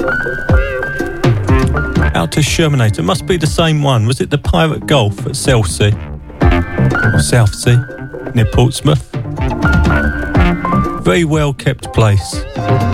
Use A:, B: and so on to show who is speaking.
A: Out to Shermanator. Must be the same one. Was it the Pirate Golf at Southsea? Or Southsea, near Portsmouth? Very well kept place.